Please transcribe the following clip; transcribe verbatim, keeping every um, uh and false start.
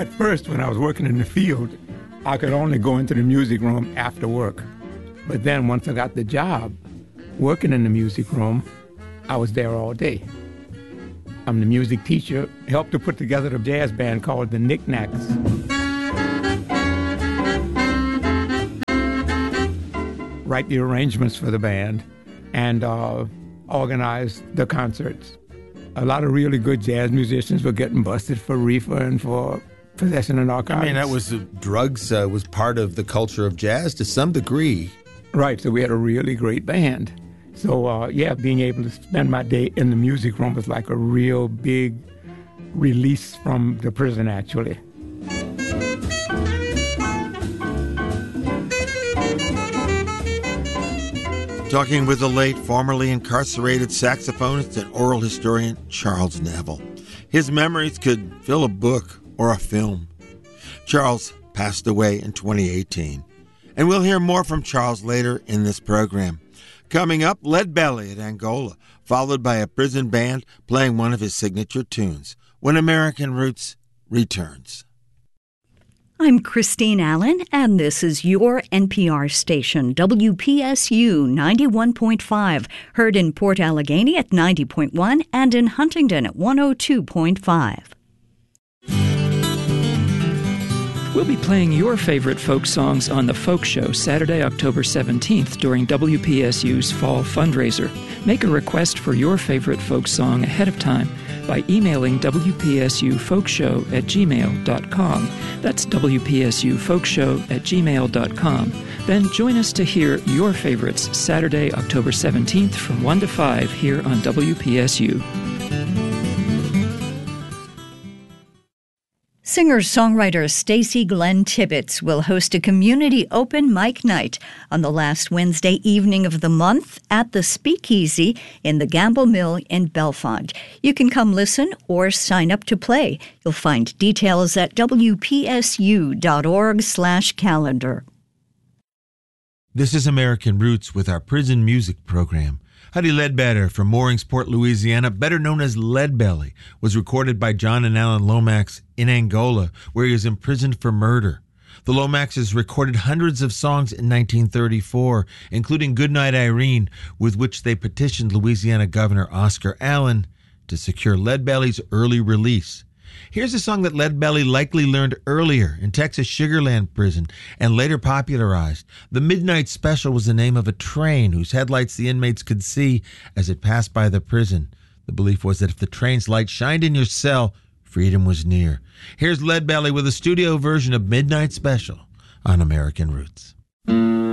At first, when I was working in the field, I could only go into the music room after work. But then once I got the job working in the music room, I was there all day. I'm the music teacher, helped to put together the jazz band called the Knickknacks. Write the arrangements for the band and uh, organize the concerts. A lot of really good jazz musicians were getting busted for reefer and for possession of narcotics. I mean, that was uh, drugs uh, was part of the culture of jazz to some degree. Right, so we had a really great band. So, uh, yeah, being able to spend my day in the music room was like a real big release from the prison, actually. Talking with the late, formerly incarcerated saxophonist and oral historian Charles Neville. His memories could fill a book or a film. Charles passed away in twenty eighteen. And we'll hear more from Charles later in this program. Coming up, Lead Belly at Angola, followed by a prison band playing one of his signature tunes, When American Roots returns. I'm Christine Allen, and this is your N P R station, W P S U ninety-one point five, heard in Port Allegheny at ninety point one and in Huntington at one oh two point five. We'll be playing your favorite folk songs on The Folk Show Saturday, October seventeenth during W P S U's Fall Fundraiser. Make a request for your favorite folk song ahead of time by emailing W P S U folkshow at gmail dot com. That's W P S U folkshow at gmail dot com. Then join us to hear your favorites Saturday, October seventeenth from one to five here on W P S U. Singer-songwriter Stacey Glenn Tibbetts will host a community open mic night on the last Wednesday evening of the month at the Speakeasy in the Gamble Mill in Bellefonte. You can come listen or sign up to play. You'll find details at W P S U dot org slash calendar. This is American Roots with our prison music program. Huddie Ledbetter from Mooringsport, Louisiana, better known as Lead Belly, was recorded by John and Alan Lomax in Angola, where he was imprisoned for murder. The Lomaxes recorded hundreds of songs in nineteen thirty-four, including Goodnight Irene, with which they petitioned Louisiana Governor Oscar Allen to secure Lead Belly's early release. Here's a song that Lead Belly likely learned earlier in Texas Sugarland Prison and later popularized. The Midnight Special was the name of a train whose headlights the inmates could see as it passed by the prison. The belief was that if the train's light shined in your cell, freedom was near. Here's Lead Belly with a studio version of Midnight Special on American Roots.